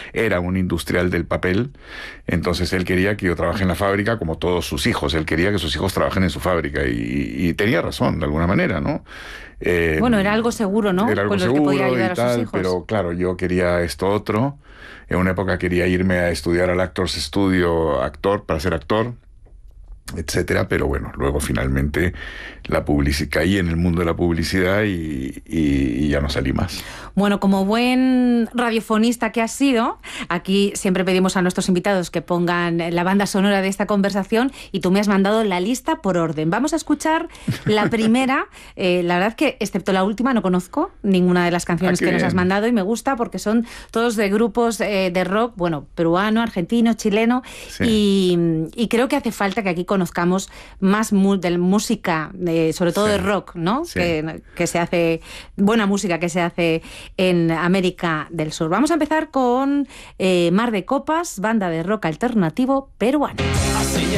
era un industrial del papel, entonces él quería que yo trabaje en la fábrica como todos sus hijos, él quería que sus hijos trabajen en su fábrica y tenía razón, de alguna manera, ¿no? Bueno, era algo seguro, ¿no? Era algo Con lo que podía seguro ayudar y a sus tal, hijos. pero claro, yo quería esto otro. En una época quería irme a estudiar al Actors Studio, para ser actor, etcétera, pero bueno, luego finalmente caí en el mundo de la publicidad y ya no salí más. Bueno, como buen radiofonista que has sido, aquí siempre pedimos a nuestros invitados que pongan la banda sonora de esta conversación y tú me has mandado la lista por orden. Vamos a escuchar la primera. La verdad que, excepto la última, no conozco ninguna de las canciones que nos has mandado y me gusta porque son todos de grupos de rock, bueno, peruano, argentino, chileno, sí. Y creo que hace falta que aquí conozcamos más de música, sobre todo de rock, ¿no? Sí. Que se hace, buena música que se hace en América del Sur. Vamos a empezar con Mar de Copas, banda de rock alternativo peruano.